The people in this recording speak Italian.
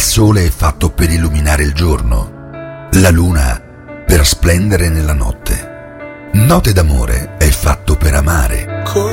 sole è fatto per illuminare il giorno, la luna per splendere nella notte. Note d'amore è fatto per amare.